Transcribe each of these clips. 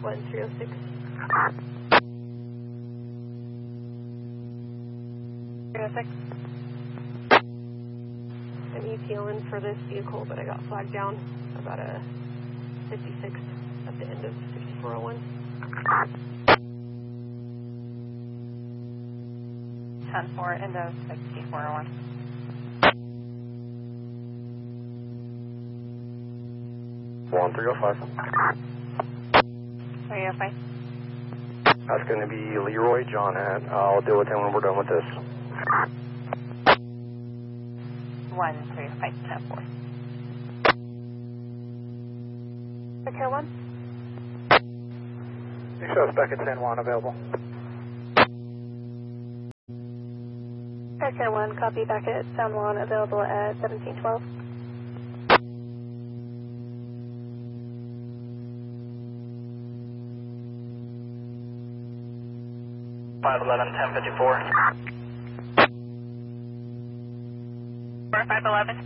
1306. I'm ETLing for this vehicle, but I got flagged down about a 56 at the end of 6401. 10-4, end of 6401. 1305. 305. That's going to be Leroy John at. I'll deal with him when we're done with this. 135, 10-4. Care 1? You show us back at San Juan available. Care 1, copy back at San Juan, available at 1712. 511, 1054. 4511.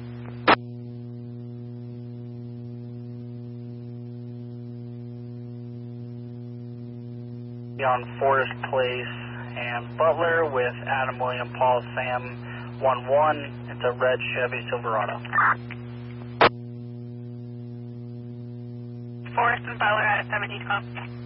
On Forest Place and Butler with Adam William Paul Sam 11. It's a red Chevy Silverado. Forest and Butler at 1712.